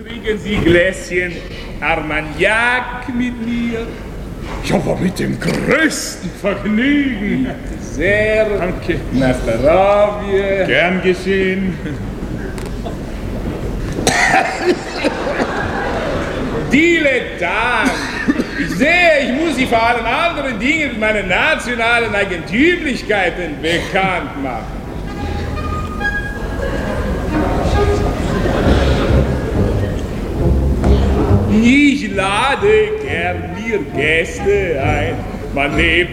Trinken Sie Gläschen Armagnac mit mir? Ja, aber mit dem größten Vergnügen. Sehr. Danke. Na, Starovje. Gern geschehen. Dilettant! Ich sehe, ich muss Sie vor allen anderen Dingen mit meinen nationalen Eigentümlichkeiten bekannt machen. Ich lade gern mir Gäste ein. Man lebt